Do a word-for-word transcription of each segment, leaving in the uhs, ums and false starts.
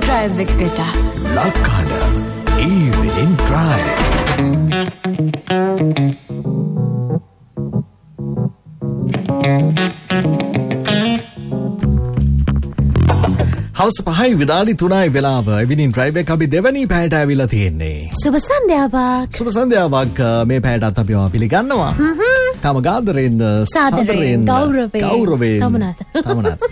drive එකට. ලක්කඩ evening drive. හවස පහයි විනාඩි තුනයි වෙලාව evening drive එක අපි දෙවැනි පැයට ඇවිල්ලා තියෙන්නේ. සුබ සන්ධ්‍යාවක්. සුබ සන්ධ්‍යාවක් මේ පැයටත් අපි පිළිගන්නවා. තම ගාදරෙන් සාදරයෙන් ගෞරවයෙන් ගෞරවයෙන් තමනත් තමනත්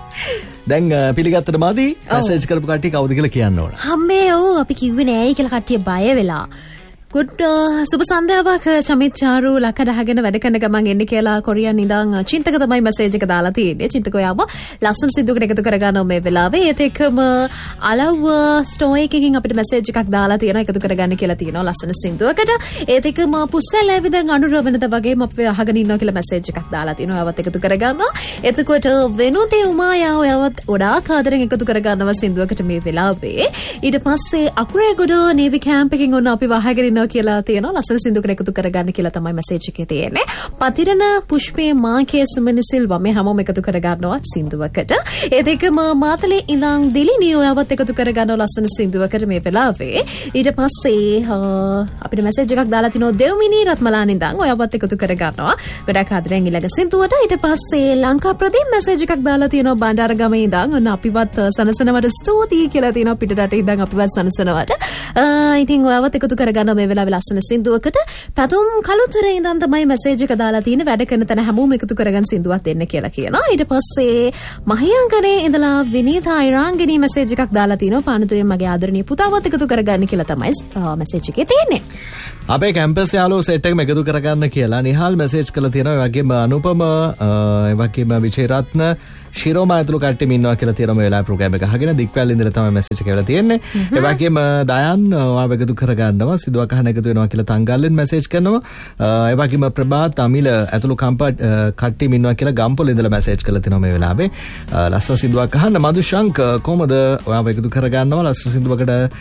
දැන් පිළිගත්තට මදි මැසේජ් කරපු කට්ටිය කවුද කියලා කියන්න ඕන. හම්මේ ඔව් අපි කිව්වේ නෑයි කියලා කට්ටිය බය වෙලා. good සුබ සන්ධ්‍යාවක් චමිත් චාරු ලකඩහගෙන වැඩ කරන ගමන් එන්නේ කියලා කොරියන් ඉඳන් චින්තක තමයි මැසේජ් එක දාලා තියෙන්නේ. චින්තක ඔයාව ලස්සන සිද්දුවකට එකතු කරගන්නවා මේ වෙලාවේ. ඒත් එක්කම අලව් ස්ටෝ එකකින් අපිට මැසේජ් එකක් දාලා තියෙනවා එකතු කරගන්න කියලා තියෙනවා ලස්සන සිද්දුවකට. ඒත් එක්කම පුස්සල් ඇවිදන් අනුරවනද වගේම අපි අහගෙන ඉන්නවා කියලා මැසේජ් එකක් දාලා තියෙනවා. ඔයාවත් එකතු කරගන්නවා. එතකොට වෙනුතේ උමායා ඔයාවත් ගොඩාක් ආදරෙන් එකතු කරගන්නවා සිද්දුවකට මේ වෙලාවේ. ඊට පස්සේ අකුරේගොඩ නේවි කැම්ප් එකකින් ඔන්න අපි වහගෙන කියලා තියෙනවා ලස්සන සින්දුවකට එකතු කරගන්න කියලා තමයි මැසේජ් එකේ තියෙන්නේ. පතිරණ පුෂ්පේ මාකේ සුමනසිල් වමේ හැමෝම එකතු කරගන්නවා සින්දුවකට. ඒ දෙකම මාතලේ ඉඳන් දිලිනී ඔයාවත් එකතු කරගන්නවා ලස්සන සින්දුවකට මේ වෙලාවේ. ඊට පස්සේ අපිට මැසේජ් එකක් දාලා තිනවා දෙව්මිනී රත්මලාන් ඉඳන් ඔයාවත් එකතු කරගන්නවා. ගොඩක් ආදරෙන් ඊළඟ සින්දුවට. ඊට පස්සේ ලංකා ප්‍රදීප් මැසේජ් එකක් දාලා තිනවා බණ්ඩාරගමේ ඉඳන් ඔන්න අපිවත් සනසනවට ස්තුතියි කියලා තිනවා පිටරට ඉඳන් අපිවත් සනසනවට. ඉතින් ඔයාවත් එකතු කරගන්නවා මේ වෙලාවේ ලස්සන සින්දුවකට. පැතුම් කලුතරේ ඉඳන් තමයි මැසේජ් එක දාලා තියෙන වැඩ කරන තැන හැමෝම එකතු කරගන්න සින්දුවක් දෙන්න කියලා කියනවා. ඊට පස්සේ මහියංගනේ ඉඳලා විනීතා ඉරාංගනී මැසේජ් එකක් දාලා තිනවා පානතුරෙන් මගේ ආදරණීය පුතාවත් එකතු කරගන්න කියලා තමයි මැසේජ් එකේ තියෙන්නේ. අපේ කැම්පස් යාළුවෝ සෙට් එකම එකතු කරගන්න කියලා නිහාල් මැසේජ් කළා තියෙනවා. ඒ වගේම අනුපම ඒ වගේම විජේරත්න ශිරෝම ඇතුළු කට්ටියම ඉන්නවා කියලා තියෙනවා මේ වෙලාවේ ප්‍රෝග්‍රෑම් එක අහගෙන දික්වැල් ඉඳලා තමයි මැසේජ් එක එවලා තියෙන්නේ. ඒ වගේම දයන් ඔයාව එකතු කරගන්නවා සිදුවක් අහන එකතු වෙනවා කියලා තංගල්ලෙන් මැසේජ් කරනවා. ඒ වගේම ප්‍රභාත් අමිල ඇතුළු කම්පට් කට්ටියම ඉන්නවා කියලා ගම්පොළ ඉඳලා මැසේජ් කරලා තියෙනවා මේ වෙලාවේ. ලස්සන සිදුවක් අහන්න මදුශංක කොහමද ඔයාව එකතු කරගන්නවා ලස්සන සිදුවකට